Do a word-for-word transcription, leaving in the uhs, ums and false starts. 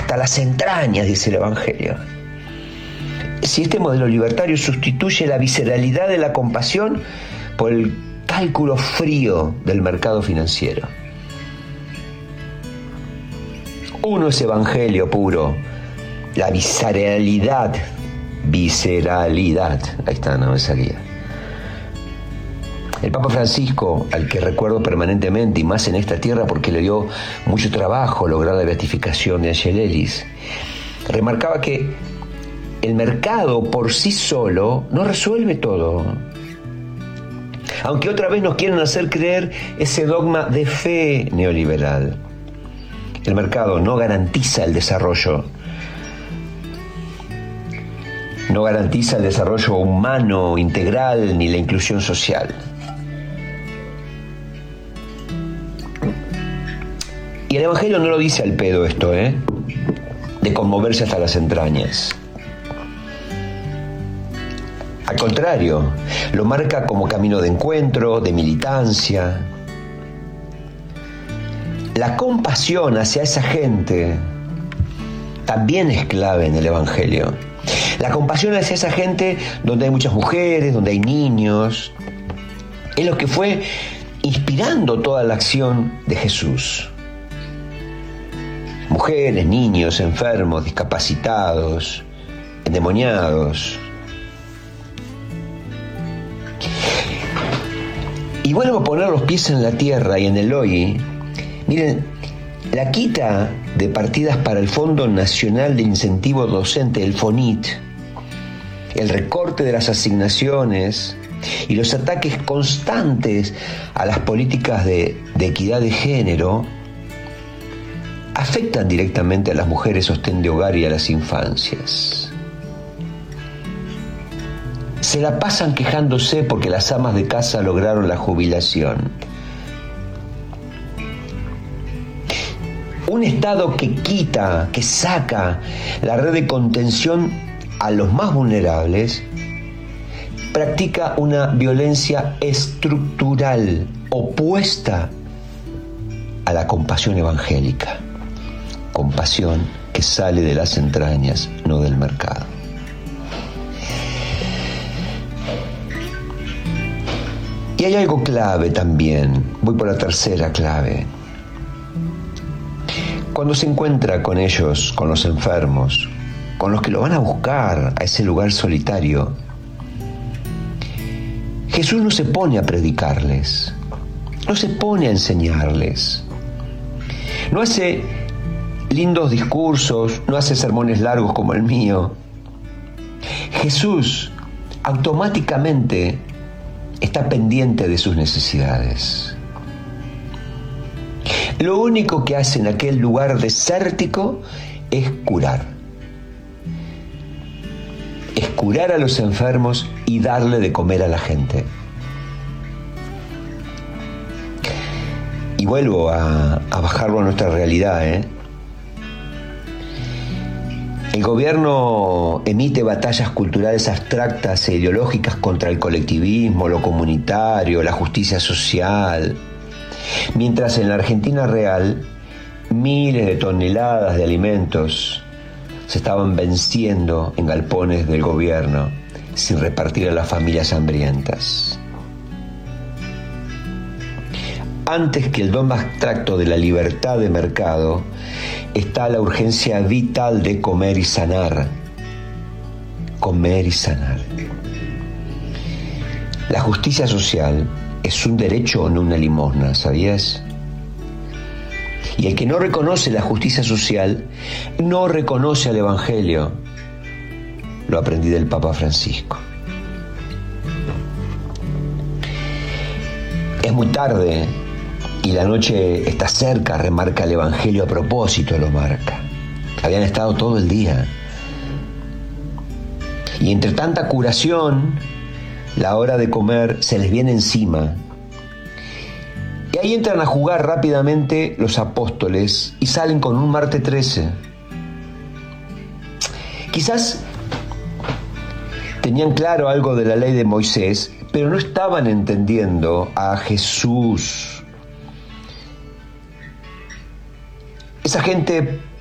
hasta las entrañas, dice el Evangelio. Si este modelo libertario sustituye la visceralidad de la compasión por el cálculo frío del mercado financiero. Uno es evangelio puro, la visceralidad, visceralidad, ahí está, no me salía. El Papa Francisco, al que recuerdo permanentemente y más en esta tierra porque le dio mucho trabajo lograr la beatificación de Angelelis, remarcaba que el mercado por sí solo no resuelve todo. Aunque otra vez nos quieren hacer creer ese dogma de fe neoliberal. El mercado no garantiza el desarrollo. No garantiza el desarrollo humano, integral, ni la inclusión social. Y el Evangelio no lo dice al pedo esto, ¿eh? De conmoverse hasta las entrañas. Al contrario, lo marca como camino de encuentro, de militancia. La compasión hacia esa gente también es clave en el Evangelio. La compasión hacia esa gente donde hay muchas mujeres, donde hay niños, es lo que fue inspirando toda la acción de Jesús. Mujeres, niños, enfermos, discapacitados, endemoniados. Y vuelvo a poner los pies en la tierra y en el hoy. Miren, la quita de partidas para el Fondo Nacional de Incentivo Docente, el FONIT, el recorte de las asignaciones y los ataques constantes a las políticas de, de equidad de género afectan directamente a las mujeres sostén de hogar y a las infancias. Se la pasan quejándose porque las amas de casa lograron la jubilación. Un Estado que quita, que saca la red de contención a los más vulnerables, practica una violencia estructural opuesta a la compasión evangélica. Compasión que sale de las entrañas, no del mercado. Y hay algo clave también, voy por la tercera clave. Cuando se encuentra con ellos, con los enfermos, con los que lo van a buscar a ese lugar solitario, Jesús no se pone a predicarles, no se pone a enseñarles, no hace lindos discursos, no hace sermones largos como el mío. Jesús automáticamente está pendiente de sus necesidades. Lo único que hace en aquel lugar desértico es curar. Es curar a los enfermos y darle de comer a la gente. Y vuelvo a, a bajarlo a nuestra realidad, ¿eh? El gobierno emite batallas culturales abstractas e ideológicas contra el colectivismo, lo comunitario, la justicia social, mientras en la Argentina real miles de toneladas de alimentos se estaban venciendo en galpones del gobierno sin repartir a las familias hambrientas. Antes que el dogma abstracto de la libertad de mercado, está la urgencia vital de comer y sanar. Comer y sanar. La justicia social es un derecho o no una limosna, ¿sabías? Y el que no reconoce la justicia social, no reconoce al Evangelio. Lo aprendí del Papa Francisco. Es muy tarde y la noche está cerca, remarca el Evangelio, a propósito lo marca. Habían estado todo el día. Y entre tanta curación, la hora de comer se les viene encima. Y ahí entran a jugar rápidamente los apóstoles y salen con un Marte trece. Quizás tenían claro algo de la ley de Moisés, pero no estaban entendiendo a Jesús. Esa gente